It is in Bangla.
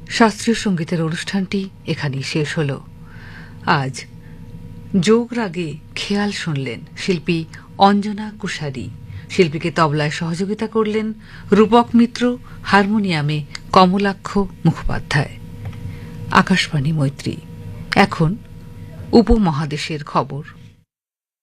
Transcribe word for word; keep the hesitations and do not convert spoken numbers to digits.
শাস্ত্রীয় সঙ্গীতের অনুষ্ঠানটি এখানেই শেষ হল। আজ যোগ রাগে খেয়াল শুনলেন শিল্পী অঞ্জনা কুশারি। শিল্পীকে তবলায় সহযোগিতা করলেন রূপক মিত্র, হারমোনিয়ামে কমলাক্ষ মুখোপাধ্যায়। আকাশবাণী মৈত্রী। এখন উপমহাদেশের খবর।